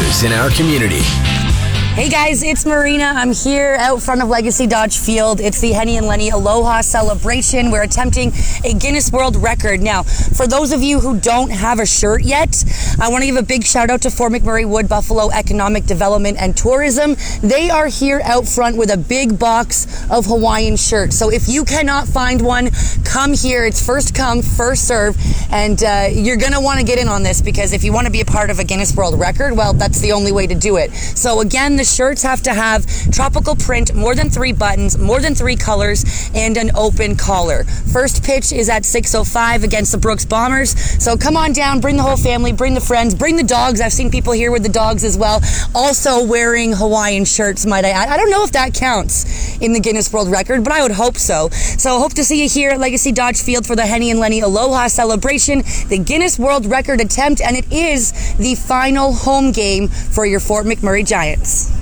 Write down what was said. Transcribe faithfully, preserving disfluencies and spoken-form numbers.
leaders in our community. Hey guys, it's Marina. I'm here out front of Legacy Dodge Field. It's the Henny and Lenny Aloha celebration. We're attempting a Guinness World Record. Now, for those of you who don't have a shirt yet, I want to give a big shout out to Fort McMurray Wood Buffalo Economic Development and Tourism. They are here out front with a big box of Hawaiian shirts. So if you cannot find one, come here. It's first come, first serve. And uh, you're going to want to get in on this, because if you want to be a part of a Guinness World Record, well, that's the only way to do it. So again, the shirts have to have tropical print, more than three buttons, more than three colors, and an open collar. First pitch is at six oh five against the Brooks Bombers. So come on down, bring the whole family, bring the friends, bring the dogs. I've seen people here with the dogs as well, also wearing Hawaiian shirts, might I add. I don't know if that counts in the Guinness World Record, but I would hope so. So hope to see you here at Legacy Dodge Field for the Henny and Lenny Aloha celebration, the Guinness World Record attempt, and it is the final home game for your Fort McMurray Giants.